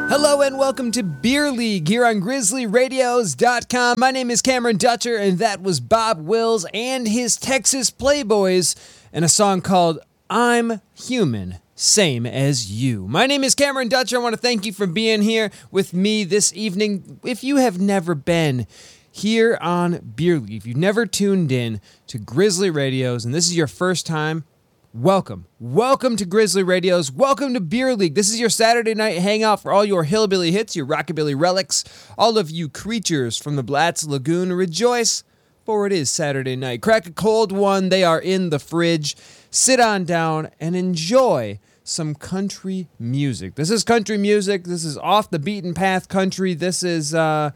Hello and welcome to Beer League here on GrizzlyRadios.com. My name is Cameron Dutcher and that was Bob Wills and his Texas Playboys and a song called I'm Human, Same as You. My name is Cameron Dutcher. I want to thank you for being here with me this evening. If you have never been here on Beer League, if you've never tuned in to Grizzly Radios and this is your first time, welcome. Welcome to Grizzly Radios. Welcome to Beer League. This is your Saturday night hangout for all your hillbilly hits, your rockabilly relics. All of you creatures from the Blatz Lagoon, rejoice, for it is Saturday night. Crack a cold one. They are in the fridge. Sit on down and enjoy some country music. This is country music. This is off the beaten path country. This is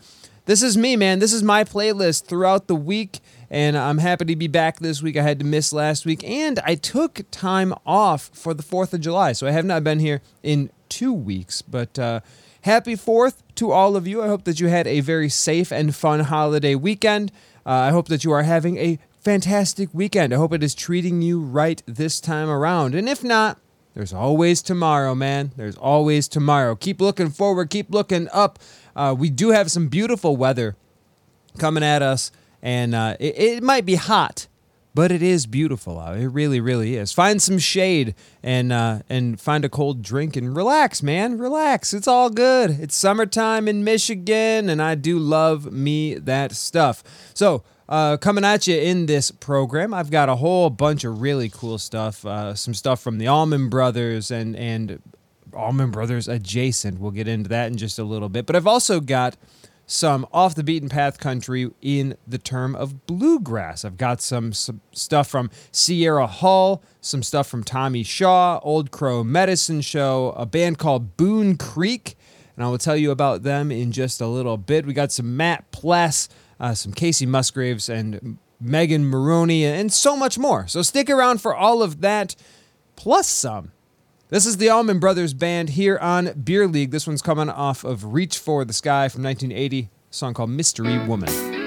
me, man. This is my playlist throughout the week. And I'm happy to be back this week. I had to miss last week. And I took time off for the 4th of July. So I have not been here in 2 weeks. But happy 4th to all of you. I hope that you had a very safe and fun holiday weekend. I hope that you are having a fantastic weekend. I hope it is treating you right this time around. And if not, there's always tomorrow, man. There's always tomorrow. Keep looking forward. Keep looking up. We do have some beautiful weather coming at us. And it might be hot, but it is beautiful out. It really, really is. Find some shade and find a cold drink and relax, man. Relax. It's all good. It's summertime in Michigan, and I do love me that stuff. So coming at you in this program, I've got a whole bunch of really cool stuff. Some stuff from the Allman Brothers and Allman Brothers adjacent. We'll get into that in just a little bit. But I've also got some off the beaten path country in the term of bluegrass. I've got some stuff from Sierra Hull, some stuff from Tommy Shaw, Old Crow Medicine Show, a band called Boone Creek, and I will tell you about them in just a little bit. We got some Matt Pless, some Casey Musgraves, and Megan Maroney, and so much more. So stick around for all of that, plus some. This is the Allman Brothers Band here on Beer League. This one's coming off of Reach for the Sky from 1980, a song called Mystery Woman.